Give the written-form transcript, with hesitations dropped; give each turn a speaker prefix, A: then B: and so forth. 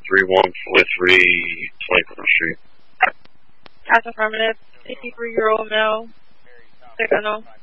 A: 3143 24th Street.
B: That's affirmative. 53-year-old male. Signal.